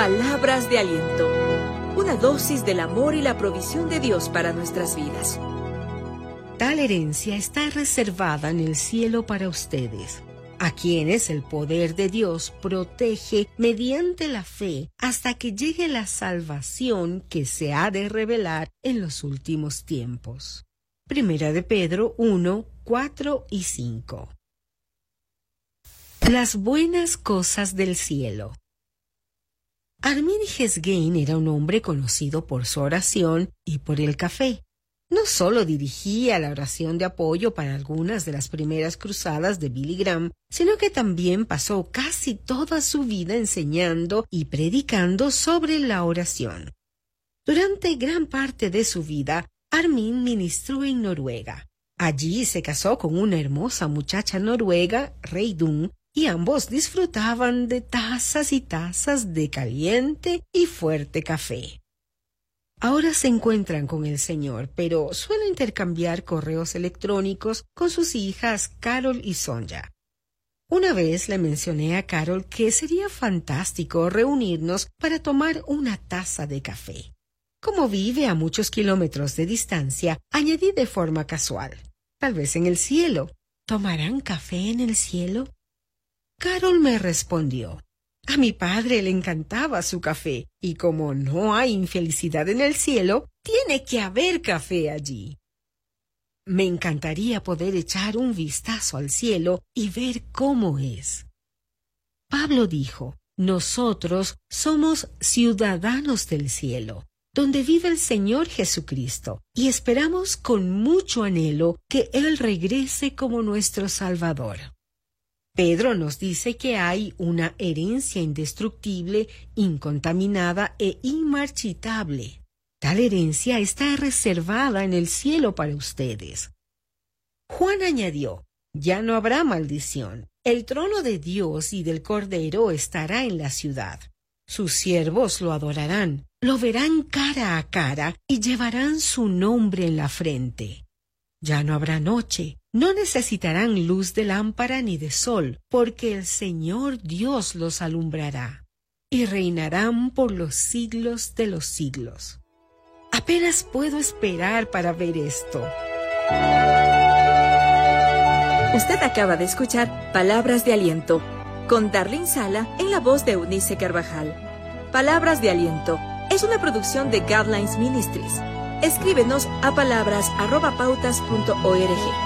Palabras de aliento. Una dosis del amor y la provisión de Dios para nuestras vidas. Tal herencia está reservada en el cielo para ustedes, a quienes el poder de Dios protege mediante la fe hasta que llegue la salvación que se ha de revelar en los últimos tiempos. Primera de Pedro 1, 4 y 5. Las buenas cosas del cielo. Armin Hesgain era un hombre conocido por su oración y por el café. No solo dirigía la oración de apoyo para algunas de las primeras cruzadas de Billy Graham, sino que también pasó casi toda su vida enseñando y predicando sobre la oración. Durante gran parte de su vida, Armin ministró en Noruega. Allí se casó con una hermosa muchacha noruega, Reidun, y ambos disfrutaban de tazas y tazas de caliente y fuerte café. Ahora se encuentran con el Señor, pero suele intercambiar correos electrónicos con sus hijas Carol y Sonja. Una vez le mencioné a Carol que sería fantástico reunirnos para tomar una taza de café. Como vive a muchos kilómetros de distancia, añadí de forma casual: tal vez en el cielo. ¿Tomarán café en el cielo? Carol me respondió: a mi padre le encantaba su café, y como no hay infelicidad en el cielo, tiene que haber café allí. Me encantaría poder echar un vistazo al cielo y ver cómo es. Pablo dijo: nosotros somos ciudadanos del cielo, donde vive el Señor Jesucristo, y esperamos con mucho anhelo que Él regrese como nuestro Salvador. Pedro nos dice que hay una herencia indestructible, incontaminada e inmarchitable. Tal herencia está reservada en el cielo para ustedes. Juan añadió: ya no habrá maldición. El trono de Dios y del Cordero estará en la ciudad. Sus siervos lo adorarán, lo verán cara a cara y llevarán su nombre en la frente. Ya no habrá noche, no necesitarán luz de lámpara ni de sol, porque el Señor Dios los alumbrará, y reinarán por los siglos de los siglos. Apenas puedo esperar para ver esto. Usted acaba de escuchar Palabras de Aliento, con Darlene Sala en la voz de Eunice Carvajal. Palabras de Aliento es una producción de Guidelines Ministries. Escríbenos a palabras@pautas.org.